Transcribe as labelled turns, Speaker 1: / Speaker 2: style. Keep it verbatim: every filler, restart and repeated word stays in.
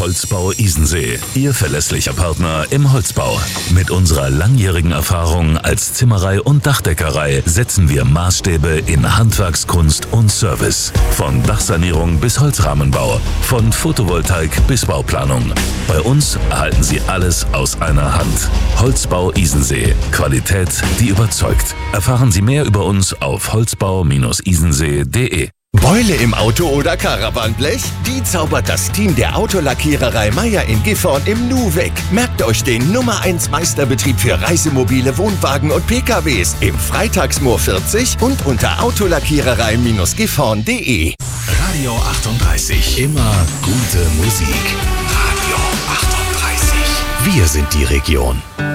Speaker 1: Holzbau Isensee, Ihr verlässlicher Partner im Holzbau. Mit unserer langjährigen Erfahrung als Zimmerei und Dachdeckerei setzen wir Maßstäbe in Handwerkskunst und Service. Von Dachsanierung bis Holzrahmenbau, von Photovoltaik bis Bauplanung. Bei uns erhalten Sie alles aus einer Hand. Holzbau Isensee. Qualität, die überzeugt. Erfahren Sie mehr über uns auf holzbau isensee punkt de.
Speaker 2: Beule im Auto oder Caravanblech? Die zaubert das Team der Autolackiererei Meier in Gifhorn im Nu weg. Merkt euch den Nummer eins Meisterbetrieb für Reisemobile, Wohnwagen und P K Ws im Freitagsmoor vierzig und unter autolackiererei gifhorn punkt de.
Speaker 3: Radio achtunddreißig. Immer gute Musik. Radio achtunddreißig. Wir sind die Region.